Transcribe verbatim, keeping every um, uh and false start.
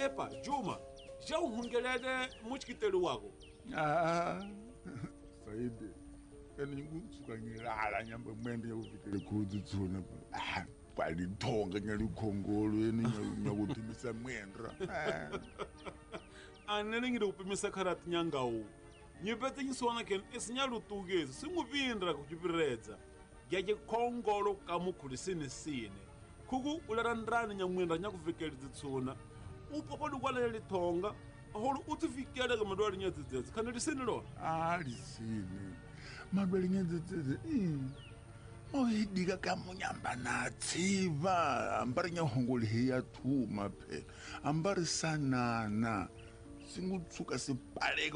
epa Juma ja uhungelele muchikitelu wako ah Saidi eni ngutsuka ngilala nyamba mwende yokuvikele khudzi tsona ah palithonga nyalikhongolo eni nyakutimisa mwendra anene ngide kupimisa kharati nyangawu nyipetse nyisona ken esinyalutugezi singuvindra kuchipiredza gyaje khongolo kamukhulisini sine khuku ularandrani nyamwendra nyakuvikelezi tsona upopoli kwalele thonga holo utifikele ka madwali nyadzidzedzi khana lisini lona ah lisini madwali nyadzidzedzi mm mohidika ka munyamba na tsiva ambari nyahongolo hiya thuma phela ambari sanana singutsuka sipaleka